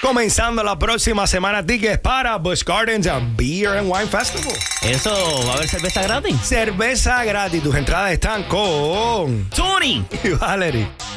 Comenzando la próxima semana, tickets para Busch Gardens Beer and Wine Festival. Eso, ¿va a haber cerveza gratis? Cerveza gratis. Tus entradas están con Tony y Valerie.